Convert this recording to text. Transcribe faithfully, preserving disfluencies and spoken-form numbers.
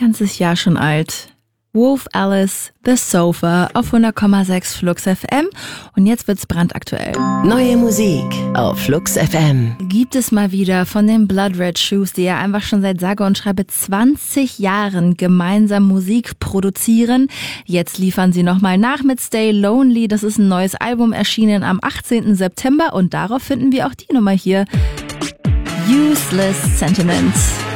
ganzes Jahr schon alt. Wolf Alice, The Sofa auf hundert Komma sechs Flux F M und jetzt wird's brandaktuell. Neue Musik auf Flux F M. Gibt es mal wieder von den Blood Red Shoes, die ja einfach schon seit sage und schreibe zwanzig Jahren gemeinsam Musik produzieren. Jetzt liefern sie nochmal nach mit Stay Lonely. Das ist ein neues Album, erschienen am achtzehnten September und darauf finden wir auch die Nummer hier. Useless Sentiments.